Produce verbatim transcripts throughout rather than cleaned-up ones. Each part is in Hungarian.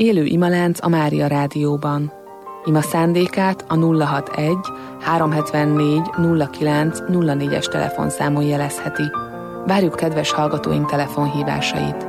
Élő imalánc a Mária Rádióban. Ima szándékát a nulla hatvanegy háromszázhetvennégy nulla kilenc nulla négyes telefonszámon jelezheti. Várjuk kedves hallgatóink telefonhívásait.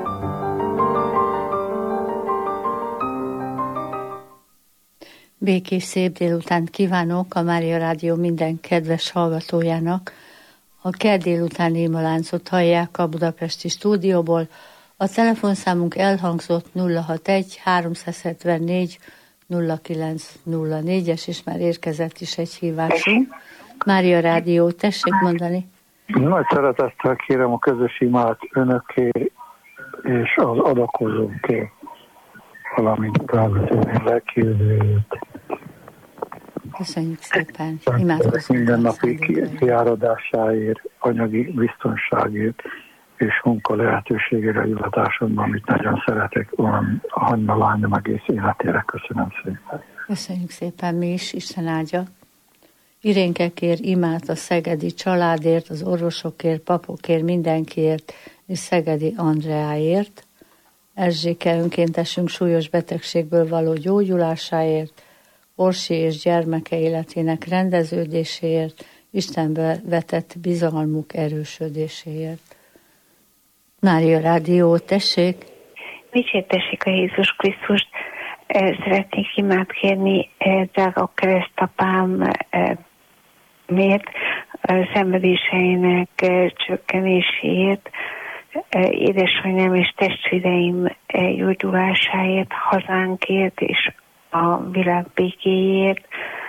Békés szép délutánt kívánok a Mária Rádió minden kedves hallgatójának. A kedd délutáni imaláncot hallják a budapesti stúdióból. A telefonszámunk elhangzott nulla hatvanegy háromszázhetvennégy nulla kilenc nulla négyes, és már érkezett is egy hívásunk. Mária Rádió, tessék mondani. Nagy szeretettel kérem a közös imát önöké és az adakozóké, valamint rávezetően lelkélőjét. Köszönjük szépen. Imádkozunk. Mindennapi kiáradásáért, anyagi biztonságért és munka lehetőségére illatásomban, amit nagyon szeretek, van a Hanna lányom egész életére. Köszönöm szépen. Köszönjük szépen mi is, Isten áldja. Irénke kér imát a szegedi családért, az orvosokért, papokért, mindenkiért, és Szegedi Andreáért. Erzséke önkéntesünk súlyos betegségből való gyógyulásáért, Orsi és gyermeke életének rendeződéséért, Istenbe vetett bizalmuk erősödéséért. Mária Rádió, tessék! Dicsértessék a Jézus Krisztust! Szeretnék imát kérni drága keresztapám miért, szenvedéseinek csökkenéséért, édesanyám és testvéreim gyógyulásáért, hazánkért és a világ békéért,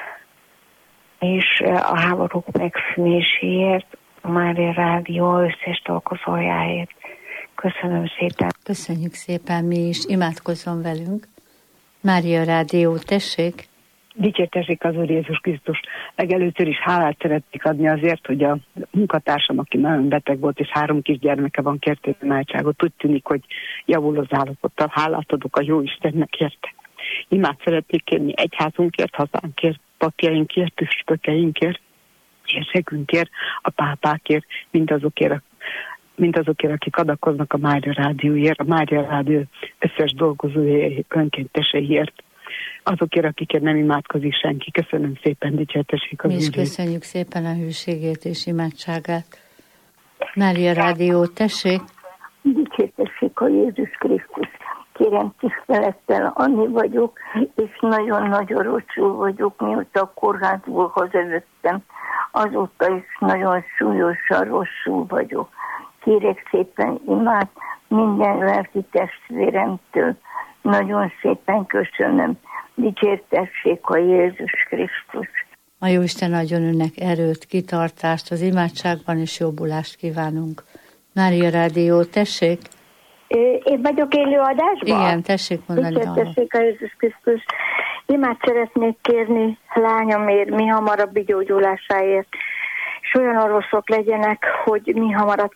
és a háborúk megszűnéséért, a Mária Rádió összes dolgozójáért. Köszönöm szépen. Köszönjük szépen, mi is. Imádkozzon velünk. Mária Rádió, tessék. Dicsértessék az Úr Jézus Krisztus. Legelőször is hálát szeretnék adni azért, hogy a munkatársam, aki nagyon beteg volt, és három kisgyermeke van, kérték imádságot. Úgy tűnik, hogy javul az állapottal. Hálát adok a jó Istennek érte. Imát szeretnék kérni egyházunkért, hazánkért, papjainkért, püspökeinkért, érsekünkért, a pápákért, mindazokért, mindazokért, akik adakoznak a Mária Rádióért, a Mária Rádió összes dolgozói önkénteseiért, azokért, akikért nem imádkozik senki. Köszönöm szépen, dicsértessék az Mi is Úr. köszönjük szépen a hűségét és imádságát. Mária Rádió, tessék. Dicsértessék a Jézus Krisztus. Kérem, tisztelettel Anni vagyok, és nagyon-nagyon rosszul vagyok, mióta a kórházból hazajöttem. Azóta is nagyon súlyosan rosszul vagyok. Kérek szépen imát minden lelki testvéremtől. Nagyon szépen köszönöm. Dicsértessék a Jézus Krisztus. A Jóisten adjon önnek erőt, kitartást az imádságban, és jobbulást kívánunk. Mária Rádió, tessék. Én vagyok élő adásban? Igen, tessék mondani. Dicsértessék a Jézus Krisztus. Imát szeretnék kérni lányomért, mi hamarabbi gyógyulásáért, és olyan orvosok legyenek, hogy mi hamarabb